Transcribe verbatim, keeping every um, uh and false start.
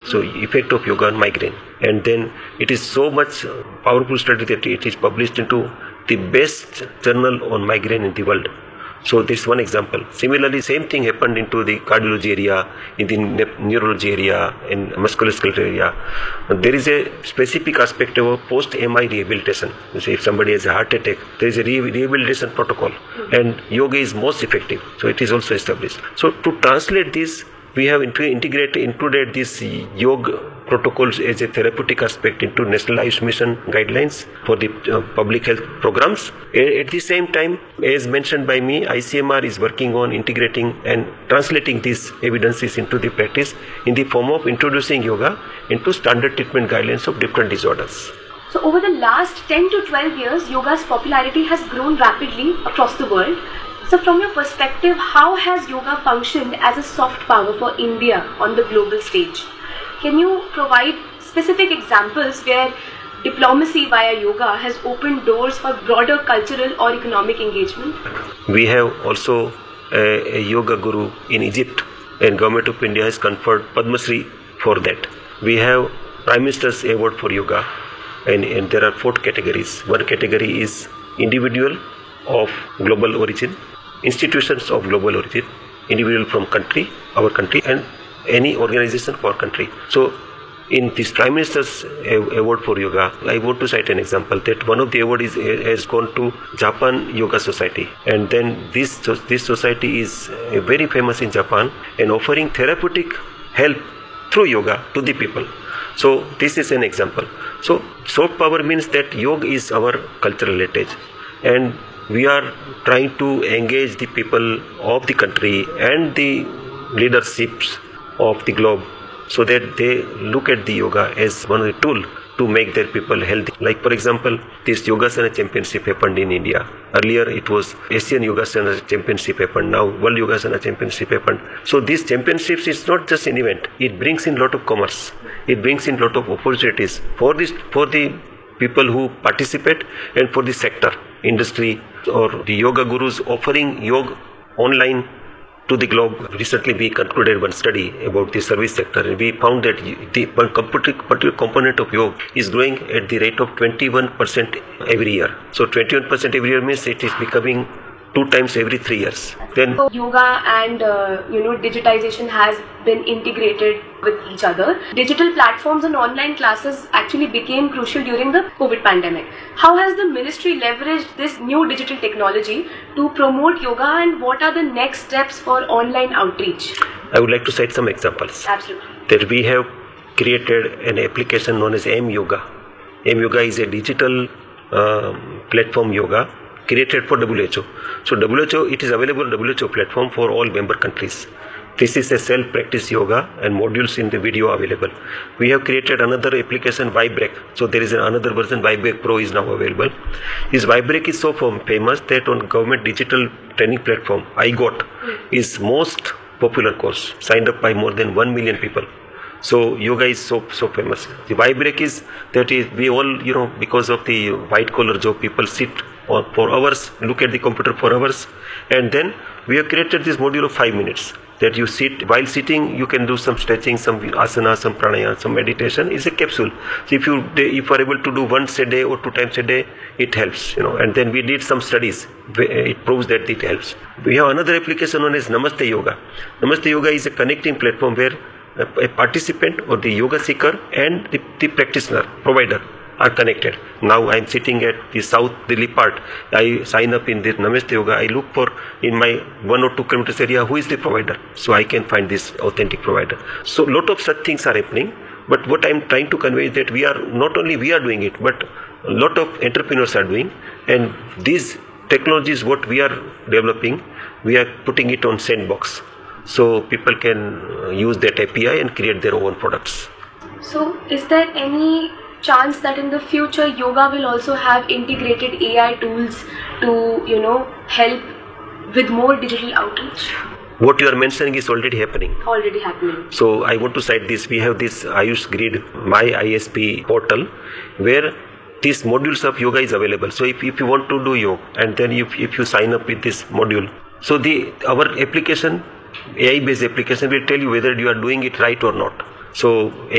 So effect of yoga on migraine. And then it is so much powerful study that it is published into the best journal on migraine in the world. So this is one example. Similarly, same thing happened into the cardiology area, in the ne- neurology area, in musculoskeletal area. There is a specific aspect of post-M I rehabilitation. You see, if somebody has a heart attack, there is a re- rehabilitation protocol, and yoga is most effective. So it is also established. So to translate this, we have integrated, included these yoga protocols as a therapeutic aspect into National Ayush Mission guidelines for the uh, public health programs. At the same time, as mentioned by me, I C M R is working on integrating and translating these evidences into the practice in the form of introducing yoga into standard treatment guidelines of different disorders. So over the last ten to twelve years, yoga's popularity has grown rapidly across the world. So from your perspective, how has yoga functioned as a soft power for India on the global stage? Can you provide specific examples where diplomacy via yoga has opened doors for broader cultural or economic engagement? We have also a, a yoga guru in Egypt, and Government of India has conferred Padma Shri for that. We have Prime Minister's Award for Yoga, and, and there are four categories. One category is individual of global origin, institutions of global origin, individual from country, our country, and any organization for country. So in this Prime Minister's Award for Yoga, I want to cite an example that one of the award is has gone to Japan Yoga Society, and then this this society is very famous in Japan and offering therapeutic help through yoga to the people. So this is an example. So soft power means that yoga is our cultural heritage, and we are trying to engage the people of the country and the leaderships of the globe so that they look at the yoga as one of the tools to make their people healthy. Like for example, this Yogasana Championship happened in India. Earlier it was Asian Yogasana Championship happened. Now World Yogasana Championship happened. So these championships is not just an event. It brings in lot of commerce. It brings in lot of opportunities for this for the people who participate and for the sector, industry, or the yoga gurus offering yoga online to the globe. Recently we concluded one study about the service sector, and we found that the particular component of yoga is growing at the rate of twenty-one percent every year. So twenty-one percent every year means it is becoming two times every three years. Then so yoga and uh, you know digitization has been integrated with each other. Digital platforms and online classes actually became crucial during the COVID pandemic. How has the ministry leveraged this new digital technology to promote yoga, and what are the next steps for online outreach? I would like to cite some examples. Absolutely. That we have created an application known as M Yoga. M Yoga is a digital um, platform yoga created for W H O. So W H O, it is available on W H O platform for all member countries. This is a self-practice yoga and modules in the video available. We have created another application, Vibreak. So there is another version, Vibreak Pro is now available. This Vibreak is so famous that on government digital training platform, I got, is most popular course, signed up by more than one million people. So yoga is so so famous. The Vibreak is that is we all, you know, because of the white collar job, people sit for hours, look at the computer for hours, and then we have created this module of five minutes that you sit. While sitting, you can do some stretching, some asana, some pranayama, some meditation. It's a capsule. So if you if you are able to do once a day or two times a day, it helps, you know. And then we did some studies. It proves that it helps. We have another application known as Namaste Yoga. Namaste Yoga is a connecting platform where a participant or the yoga seeker and the, the practitioner, provider are connected. Now I am sitting at the South Delhi part. I sign up in the Namaste Yoga. I look for in my one or two kilometers area who is the provider, so I can find this authentic provider. So lot of such things are happening. But what I am trying to convey is that we are not only we are doing it, but a lot of entrepreneurs are doing, and these technologies what we are developing, we are putting it on sandbox, so people can use that A P I and create their own products. So is there any chance that in the future yoga will also have integrated A I tools to, you know, help with more digital outreach? What you are mentioning is already happening. Already happening. So I want to cite this. We have this Ayush Grid, My I S P portal, where these modules of yoga is available. So if, if you want to do yoga, and then if, if you sign up with this module, so the our application, A I based application will tell you whether you are doing it right or not. So